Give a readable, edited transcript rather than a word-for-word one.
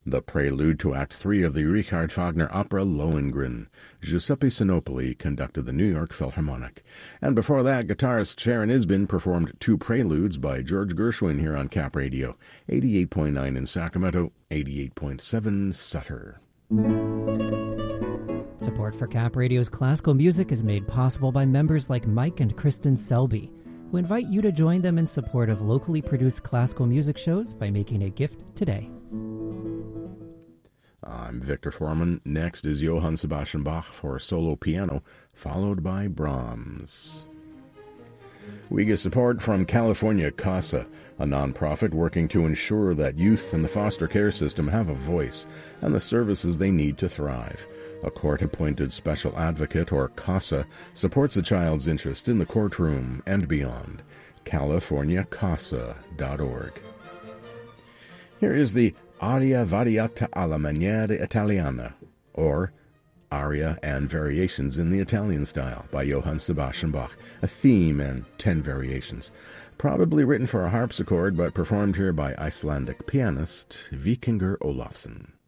The prelude to Act 3 of the Richard Wagner opera Lohengrin. Giuseppe Sinopoli conducted the New York Philharmonic. And before that, guitarist Sharon Isbin performed two preludes by George Gershwin here on Cap Radio, 88.9 in Sacramento, 88.7 Sutter. Support for Cap Radio's classical music is made possible by members like Mike and Kristen Selby, who invite you to join them in support of locally produced classical music shows by making a gift today. I'm Victor Foreman. Next is Johann Sebastian Bach for solo piano, followed by Brahms. We get support from California CASA, a nonprofit working to ensure that youth in the foster care system have a voice and the services they need to thrive. A court-appointed special advocate, or CASA, supports a child's interest in the courtroom and beyond. CaliforniaCasa.org. Here is the Aria variata alla maniera italiana, or Aria and Variations in the Italian Style by Johann Sebastian Bach, a theme and 10 variations. Probably written for a harpsichord, but performed here by Icelandic pianist Vikingur Olafsson.